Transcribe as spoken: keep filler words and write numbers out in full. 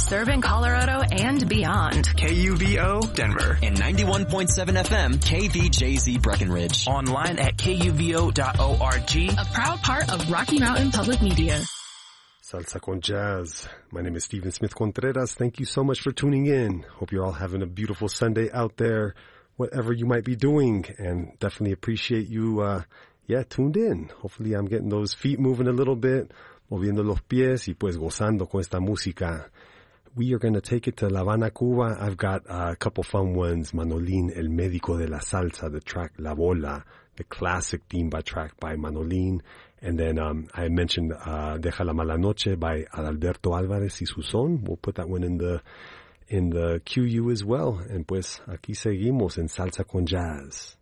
serving Colorado and beyond. K U V O Denver. And ninety-one point seven F M, K V J Z Breckenridge. Online at K U V O dot org. A proud part of Rocky Mountain Public Media. Salsa con Jazz. My name is Stephen Smith Contreras. Thank you so much for tuning in. Hope you're all having a beautiful Sunday out there, whatever you might be doing, and definitely appreciate you, uh, yeah, tuned in. Hopefully I'm getting those feet moving a little bit, moviendo los pies y pues gozando con esta música. We are going to take it to La Habana, Cuba. I've got uh, a couple fun ones. Manolín, El Médico de la Salsa, the track La Bola, the classic timba track by Manolín. And then um, I mentioned uh, Deja la Mala Noche by Adalberto Álvarez y su son. We'll put that one in the in the Q U as well. And pues aquí seguimos en Salsa con Jazz.